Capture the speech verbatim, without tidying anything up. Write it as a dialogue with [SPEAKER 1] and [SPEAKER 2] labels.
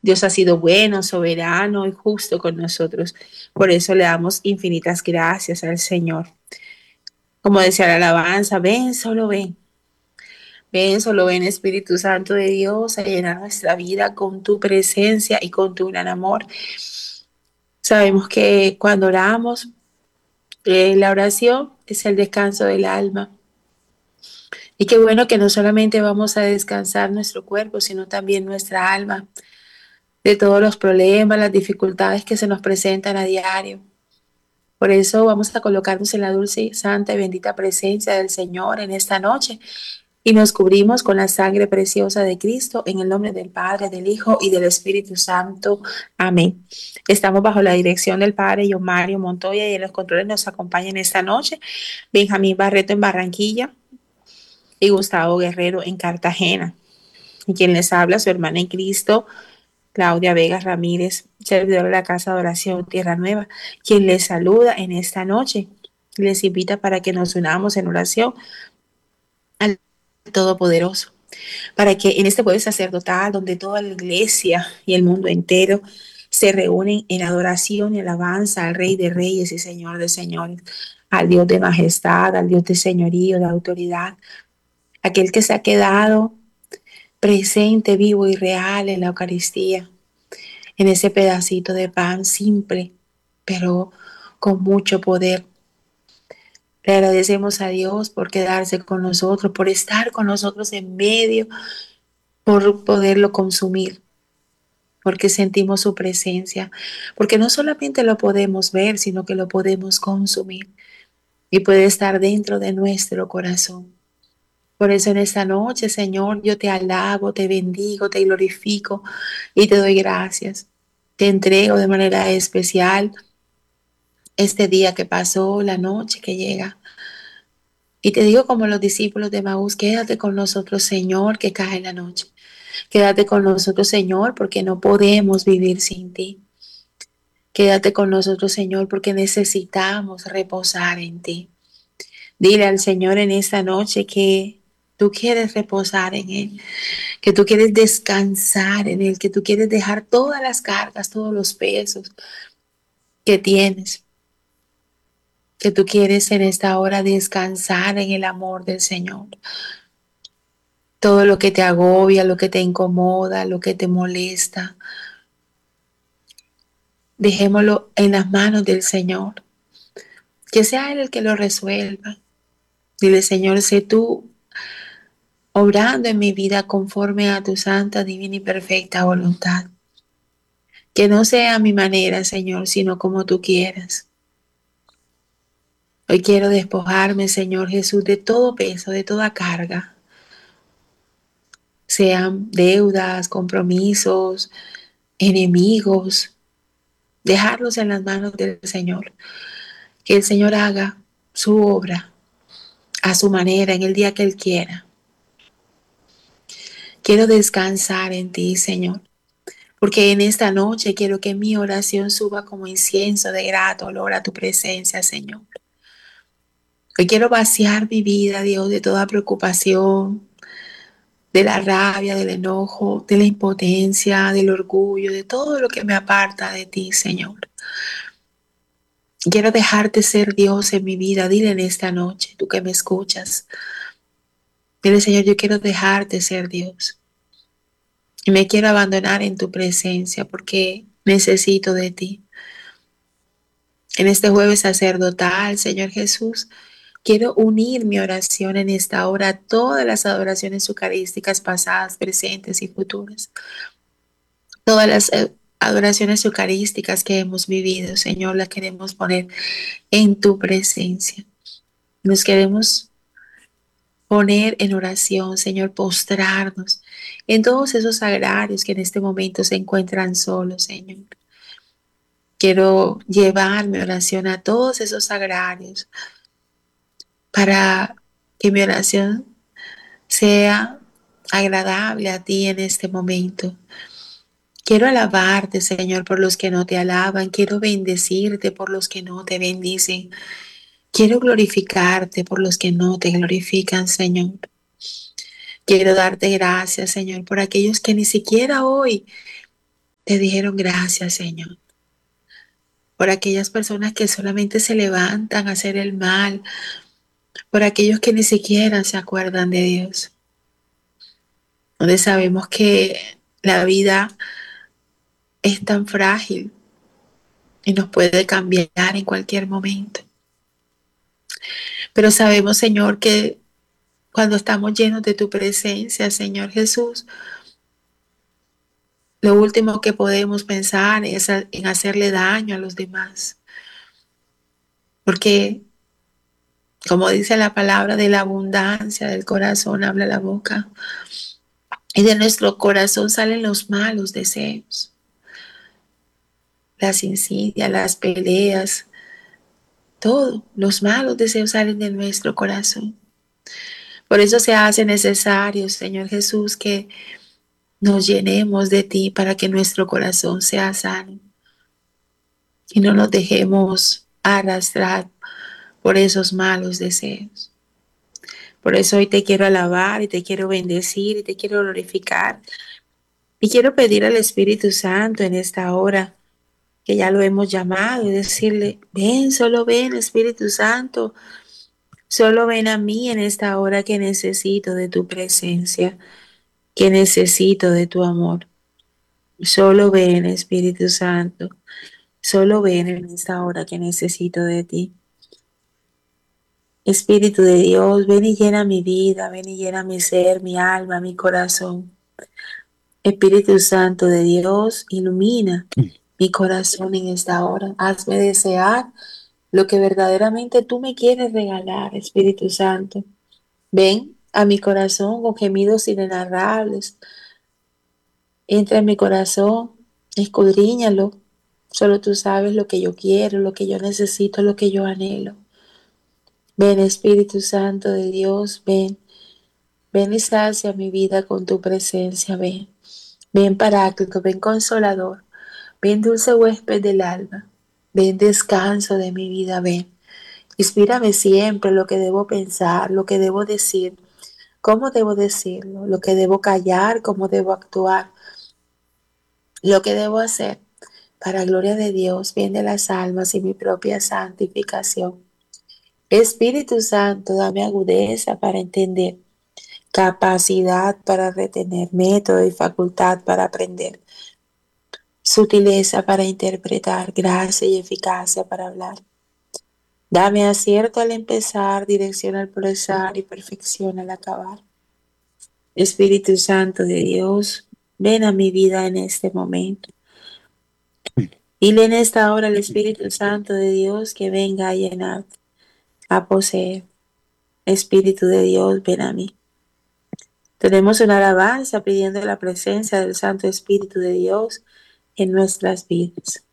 [SPEAKER 1] Dios ha sido bueno, soberano y justo con nosotros. Por eso le damos infinitas gracias al Señor. Como decía la alabanza, ven, solo ven. Ven, solo ven, Espíritu Santo de Dios, a llenar nuestra vida con tu presencia y con tu gran amor. Sabemos que cuando oramos, eh, la oración es el descanso del alma. Y qué bueno que no solamente vamos a descansar nuestro cuerpo, sino también nuestra alma, de todos los problemas, las dificultades que se nos presentan a diario. Por eso vamos a colocarnos en la dulce, santa y bendita presencia del Señor en esta noche y nos cubrimos con la sangre preciosa de Cristo en el nombre del Padre, del Hijo y del Espíritu Santo. Amén. Estamos bajo la dirección del Padre John Mario Montoya y en los controles nos acompañan esta noche Benjamín Barreto en Barranquilla y Gustavo Guerrero en Cartagena. Y quien les habla, su hermana en Cristo, Claudia Vega Ramírez, servidora de la Casa de Oración Tierra Nueva, quien les saluda en esta noche. Les invita para que nos unamos en oración al Todopoderoso, para que en este jueves sacerdotal, donde toda la iglesia y el mundo entero se reúnen en adoración y alabanza al Rey de Reyes y Señor de Señores, al Dios de majestad, al Dios de señorío, de autoridad, aquel que se ha quedado presente, vivo y real en la Eucaristía, en ese pedacito de pan simple, pero con mucho poder. Le agradecemos a Dios por quedarse con nosotros, por estar con nosotros en medio, por poderlo consumir, porque sentimos su presencia, porque no solamente lo podemos ver, sino que lo podemos consumir y puede estar dentro de nuestro corazón. Por eso en esta noche, Señor, yo te alabo, te bendigo, te glorifico y te doy gracias. Te entrego de manera especial este día que pasó, la noche que llega. Y te digo como los discípulos de Maús, quédate con nosotros, Señor, que cae la noche. Quédate con nosotros, Señor, porque no podemos vivir sin ti. Quédate con nosotros, Señor, porque necesitamos reposar en ti. Dile al Señor en esta noche que tú quieres reposar en Él, que tú quieres descansar en Él, que tú quieres dejar todas las cargas, todos los pesos que tienes, que tú quieres en esta hora descansar en el amor del Señor. Todo lo que te agobia, lo que te incomoda, lo que te molesta, dejémoslo en las manos del Señor. Que sea Él el que lo resuelva. Dile, Señor, sé tú obrando en mi vida conforme a tu santa, divina y perfecta voluntad. Que no sea a mi manera, Señor, sino como tú quieras. Hoy quiero despojarme, Señor Jesús, de todo peso, de toda carga. Sean deudas, compromisos, enemigos. Dejarlos en las manos del Señor. Que el Señor haga su obra a su manera, en el día que Él quiera. Quiero descansar en ti, Señor. Porque en esta noche quiero que mi oración suba como incienso de grato olor a tu presencia, Señor. Hoy quiero vaciar mi vida, Dios, de toda preocupación, de la rabia, del enojo, de la impotencia, del orgullo, de todo lo que me aparta de ti, Señor. Quiero dejarte ser Dios en mi vida. Dile en esta noche, tú que me escuchas. Dile, Señor, yo quiero dejarte ser Dios. Y me quiero abandonar en tu presencia porque necesito de ti. En este jueves sacerdotal, Señor Jesús, quiero unir mi oración en esta hora a todas las adoraciones eucarísticas pasadas, presentes y futuras. Todas las eh, adoraciones eucarísticas que hemos vivido, Señor, las queremos poner en tu presencia. Nos queremos poner en oración, Señor, postrarnos en todos esos sagrarios que en este momento se encuentran solos, Señor. Quiero llevar mi oración a todos esos sagrarios para que mi oración sea agradable a ti en este momento. Quiero alabarte, Señor, por los que no te alaban. Quiero bendecirte por los que no te bendicen. Quiero glorificarte por los que no te glorifican, Señor. Quiero darte gracias, Señor, por aquellos que ni siquiera hoy te dijeron gracias, Señor, por aquellas personas que solamente se levantan a hacer el mal, por aquellos que ni siquiera se acuerdan de Dios, donde sabemos que la vida es tan frágil y nos puede cambiar en cualquier momento. Pero sabemos, Señor, que cuando estamos llenos de tu presencia, Señor Jesús, lo último que podemos pensar es en hacerle daño a los demás. Porque, como dice la palabra, de la abundancia del corazón habla la boca. Y de nuestro corazón salen los malos deseos, las insidias, las peleas, todo. Los malos deseos salen de nuestro corazón. Por eso se hace necesario, Señor Jesús, que nos llenemos de ti para que nuestro corazón sea sano y no nos dejemos arrastrar por esos malos deseos. Por eso hoy te quiero alabar y te quiero bendecir y te quiero glorificar. Y quiero pedir al Espíritu Santo en esta hora, que ya lo hemos llamado, y decirle, ven, solo ven, Espíritu Santo, solo ven a mí en esta hora que necesito de tu presencia, que necesito de tu amor. Solo ven, Espíritu Santo, solo ven en esta hora que necesito de ti. Espíritu de Dios, ven y llena mi vida, ven y llena mi ser, mi alma, mi corazón. Espíritu Santo de Dios, ilumina mi corazón en esta hora. Hazme desear lo que verdaderamente tú me quieres regalar, Espíritu Santo. Ven a mi corazón con gemidos inenarrables. Entra en mi corazón, escudriñalo. Solo tú sabes lo que yo quiero, lo que yo necesito, lo que yo anhelo. Ven, Espíritu Santo de Dios, ven. Ven y sacia mi vida con tu presencia, ven. Ven Paráclito, ven Consolador. Ven dulce huésped del alma. Ven descanso de mi vida, ven. Inspírame siempre lo que debo pensar, lo que debo decir, cómo debo decirlo, lo que debo callar, cómo debo actuar, lo que debo hacer para gloria de Dios, bien de las almas y mi propia santificación. Espíritu Santo, dame agudeza para entender, capacidad para retener, método y facultad para aprender, sutileza para interpretar, gracia y eficacia para hablar. Dame acierto al empezar, dirección al progresar y perfección al acabar. Espíritu Santo de Dios, ven a mi vida en este momento. Dile en esta hora al Espíritu Santo de Dios que venga a llenar, a poseer. Espíritu de Dios, ven a mí. Tenemos una alabanza pidiendo la presencia del Santo Espíritu de Dios en nuestras vidas.